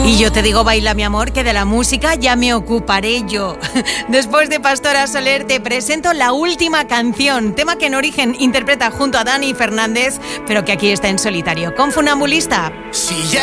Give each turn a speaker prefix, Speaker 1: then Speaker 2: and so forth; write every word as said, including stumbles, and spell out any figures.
Speaker 1: Y yo te digo, baila mi amor, que de la música ya me ocuparé yo. Después de Pastora Soler te presento La Última Canción, tema que en origen interpreta junto a Dani Fernández, pero que aquí está en solitario, con Funambulista.
Speaker 2: Si ya